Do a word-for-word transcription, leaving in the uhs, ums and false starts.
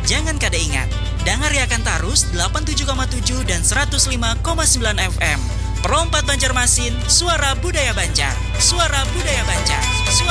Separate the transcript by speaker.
Speaker 1: Jangan kada ingat, dengar akan tarus delapan puluh tujuh koma tujuh dan seratus lima koma sembilan F M. Perompat Banjarmasin, suara budaya Banjar. Suara budaya Banjar. Suara